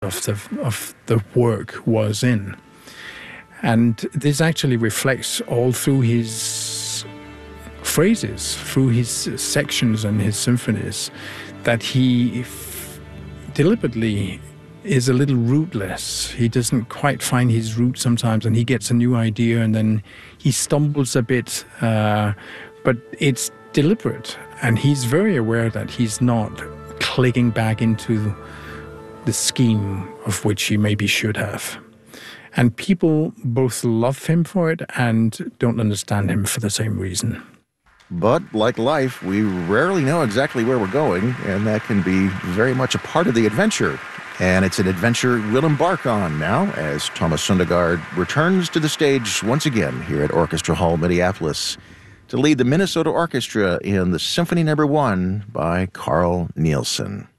of the work was in. And this actually reflects all through his phrases, through his sections and his symphonies, that he deliberately is a little rootless. He doesn't quite find his root sometimes, and he gets a new idea and then he stumbles a bit, but it's deliberate. And he's very aware that he's not clicking back into the scheme of which he maybe should have. And people both love him for it and don't understand him for the same reason. But like life, we rarely know exactly where we're going, and that can be very much a part of the adventure. And it's an adventure we'll embark on now as Thomas Sundgaard returns to the stage once again here at Orchestra Hall, Minneapolis, to lead the Minnesota Orchestra in the Symphony No. 1 by Carl Nielsen.